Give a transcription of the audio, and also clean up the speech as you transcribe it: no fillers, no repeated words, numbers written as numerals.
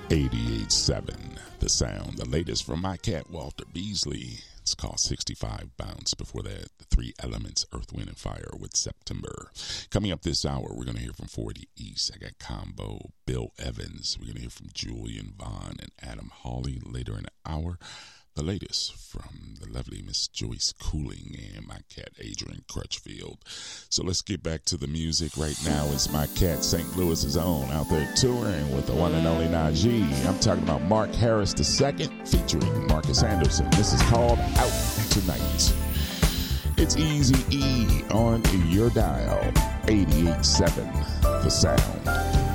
88.7 The Sound, the latest from my cat Walter Beasley. It's called 65 Bounce. Before that, the Three Elements, Earth, Wind, and Fire with September. Coming up this hour, we're going to hear from 40 East. I got Combo, Bill Evans. We're going to hear from Julian Vaughn and Adam Hawley later in the hour. The latest from the lovely Miss Joyce Cooling and my cat Adrian Crutchfield. So let's get back to the music. Right now it's my cat St. Louis's own out there touring with the one and only Najee. I'm talking about Mark Harris II featuring Marcus Anderson. This is called Out Tonight. It's Easy E on your dial. 88.7 The Sound.